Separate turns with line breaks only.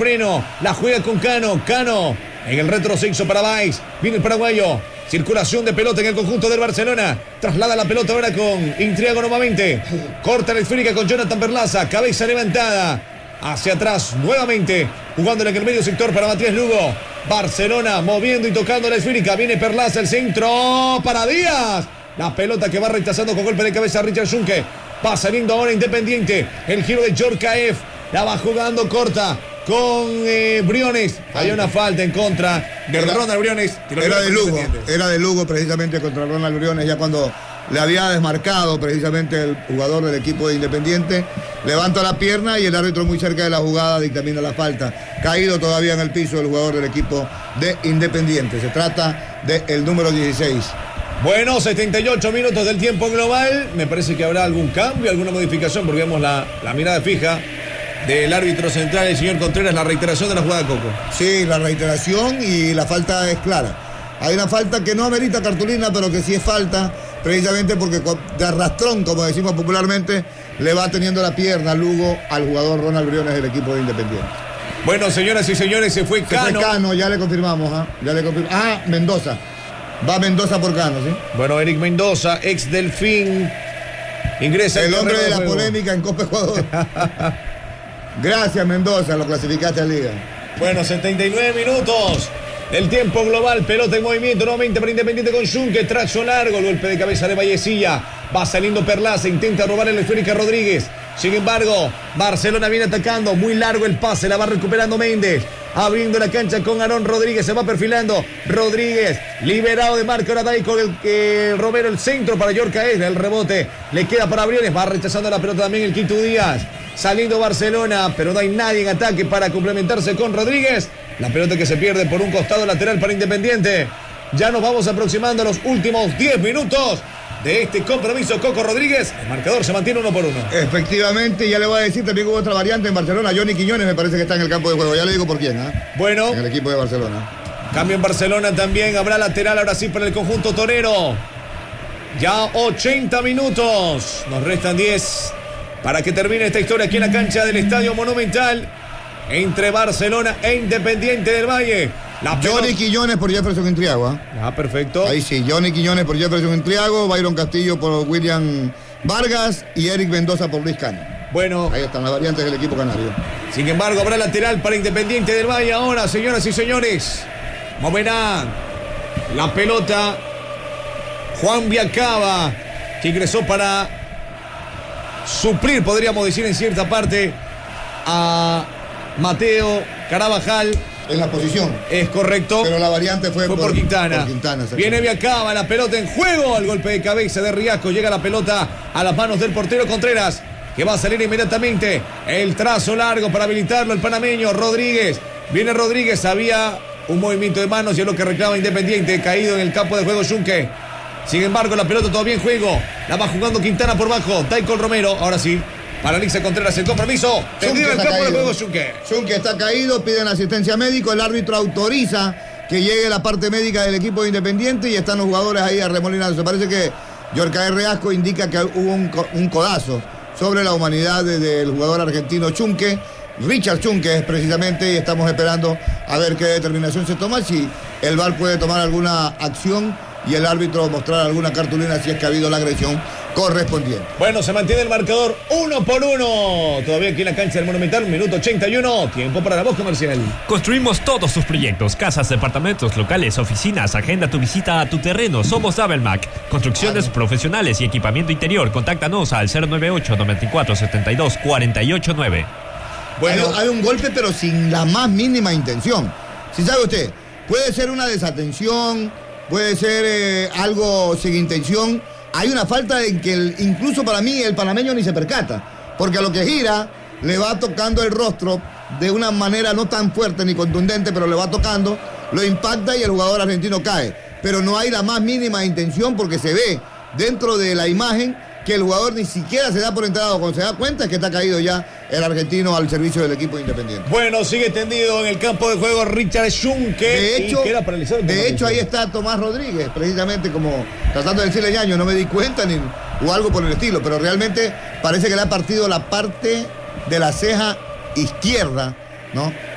freno. La juega con Cano. Cano en el retroceso para Baez. Viene el paraguayo. Circulación de pelota en el conjunto del Barcelona. Traslada la pelota ahora con Intriago nuevamente. Corta la esférica con Jonathan Perlaza. Cabeza levantada. Hacia atrás nuevamente. Jugándole en el medio sector para Matías Lugo. Barcelona moviendo y tocando la esférica. Viene Perlaza, el centro para Díaz. La pelota que va rechazando con golpe de cabeza Richard Schunke. Va saliendo ahora Independiente. El giro de Djorkaeff. La va jugando corta con Briones. Había una falta en contra de Ronald Briones.
Era de Lugo precisamente contra Ronald Briones, ya cuando le había desmarcado precisamente el jugador del equipo de Independiente. Levanta la pierna y el árbitro muy cerca de la jugada dictamina la falta. Caído todavía en el piso el jugador del equipo de Independiente. Se trata del número 16.
Bueno, 78 minutos del tiempo global. Me parece que habrá algún cambio, alguna modificación, porque vemos la mirada fija del árbitro central, el señor Contreras, la reiteración de la jugada, Coco.
Sí, la reiteración y la falta es clara. Hay una falta que no amerita cartulina, pero que sí es falta, precisamente porque de arrastrón, como decimos popularmente, le va teniendo la pierna Lugo al jugador Ronald Briones del equipo de Independiente.
Bueno, señoras y señores, se fue Cano.
Se fue Cano, ya le confirmamos, Mendoza. Va Mendoza por Cano, ¿sí?
Bueno, Eric Mendoza, ex Delfín, ingresa
el hombre de la polémica en Copa Ecuador. Gracias, Mendoza, lo clasificaste a Liga.
Bueno, 79 minutos del tiempo global. Pelota en movimiento nuevamente para Independiente con Schunke. Trazo largo, el golpe de cabeza de Vallecilla. Va saliendo Perlaza, intenta robar el esférica Rodríguez. Sin embargo, Barcelona viene atacando. Muy largo el pase, la va recuperando Méndez. Abriendo la cancha con Aarón Rodríguez. Se va perfilando Rodríguez. Liberado de marca ahora Dai con el Romero. El centro para Djorkaeff. El rebote le queda para Briones. Va rechazando la pelota también el Quito Díaz. Saliendo Barcelona, pero no hay nadie en ataque para complementarse con Rodríguez. La pelota que se pierde por un costado lateral para Independiente. Ya nos vamos aproximando a los últimos 10 minutos de este compromiso. Coco Rodríguez, el marcador se mantiene 1-1.
Efectivamente, ya le voy a decir, también hubo otra variante en Barcelona. Johnny Quiñones me parece que está en el campo de juego. Ya le digo por quién,
Bueno.
En el equipo de Barcelona.
Cambio en Barcelona también. Habrá lateral ahora sí para el conjunto torero. Ya 80 minutos. Nos restan 10 para que termine esta historia aquí en la cancha del Estadio Monumental entre Barcelona e Independiente del Valle.
Johnny Quiñones por Jefferson Intriago.
Perfecto.
Ahí sí, Johnny Quiñones por Jefferson Intriago, Byron Castillo por William Vargas y Eric Mendoza por Luis Cano.
Bueno.
Ahí están las variantes del equipo canario.
Sin embargo, habrá lateral para Independiente del Valle ahora, señoras y señores. Moverá la pelota Juan Viacaba, que ingresó para suplir, podríamos decir en cierta parte, a Mateo Carabajal.
En la posición.
Es correcto.
Pero la variante fue
por Quintana. Viene Viacaba, la pelota en juego. El golpe de cabeza de Riasco. Llega la pelota a las manos del portero Contreras, que va a salir inmediatamente. El trazo largo para habilitarlo el panameño Rodríguez. Viene Rodríguez. Había un movimiento de manos y es lo que reclama Independiente. Caído en el campo de juego Schunke. Sin embargo, la pelota todavía en juego. La va jugando Quintana por bajo. Daicol Romero. Ahora sí. Paraliza Contreras el compromiso. Tendido el campo de juego Schunke.
Schunke está caído, piden asistencia médico. El árbitro autoriza que llegue la parte médica del equipo de Independiente y están los jugadores ahí arremolinando. Se parece que Djorkaeff Riasco indica que hubo un codazo sobre la humanidad del jugador argentino Schunke. Richard Schunke es precisamente, y estamos esperando a ver qué determinación se toma, si el VAR puede tomar alguna acción y el árbitro mostrar alguna cartulina si es que ha habido la agresión correspondiente.
Bueno, se mantiene el marcador 1-1. Todavía aquí en la cancha del Monumental, minuto 81. Tiempo para la voz comercial.
Construimos todos tus proyectos, casas, departamentos, locales, oficinas. Agenda tu visita a tu terreno. Somos Dabelmac. Construcciones profesionales y equipamiento interior. Contáctanos al 098 94 72 48 9.
Bueno, hay un golpe, pero sin la más mínima intención. Si sabe usted, puede ser una desatención, puede ser algo sin intención. Hay una falta en que incluso para mí el panameño ni se percata, porque a lo que gira le va tocando el rostro de una manera no tan fuerte ni contundente, pero le va tocando, lo impacta y el jugador argentino cae. Pero no hay la más mínima intención porque se ve dentro de la imagen que el jugador ni siquiera se da por entrado. Cuando se da cuenta es que está caído ya el argentino al servicio del equipo Independiente.
Bueno, sigue tendido en el campo de juego Richard Schunke.
Queda paralizado. De hecho, ahí está Tomás Rodríguez, precisamente como tratando de decirle Ñaño, no me di cuenta o algo por el estilo, pero realmente parece que le ha partido la parte de la ceja izquierda, ¿no?